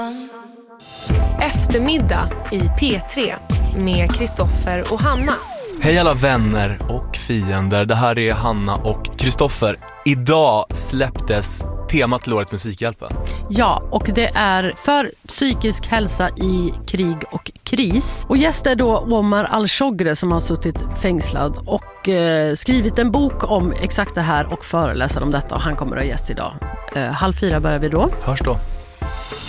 Eftermiddag i P3 med Kristoffer och Hanna. Hej alla vänner och fiender, det här är Hanna och Kristoffer. Idag släpptes temat till årets Musikhjälpen. Ja, och det är för psykisk hälsa i krig och kris. Och gäst är då Omar Al-Shogre som har suttit fängslad och skrivit en bok om exakt det här och föreläser om detta. Och han kommer att ha gäst idag. 3:30 börjar vi då. Hörs då.